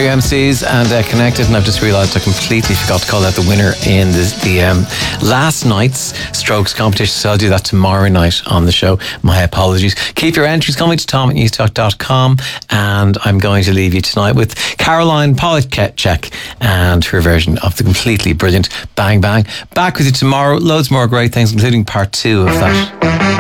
Stereo MCs and Connected, and I've just realised I completely forgot to call out the winner in the last night's Strokes competition, so I'll do that tomorrow night on the show. My apologies. Keep your entries coming to tom@newstalk.com, and I'm going to leave you tonight with Caroline Polachek and her version of the completely brilliant Bang Bang. Back with you tomorrow. Loads more great things, including part 2 of that.